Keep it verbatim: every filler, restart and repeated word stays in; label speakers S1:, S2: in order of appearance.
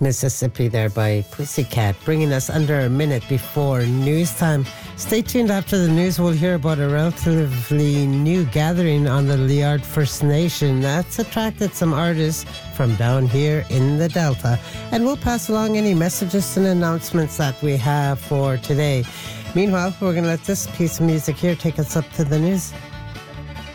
S1: Mississippi there by Pussycat, bringing us under a minute before news time. Stay tuned. After the news, we'll hear about a relatively new gathering on the Liard First Nation that's attracted some artists from down here in the Delta. And we'll pass along any messages and announcements that we have for today. Meanwhile, we're going to let this piece of music here take us up to the news.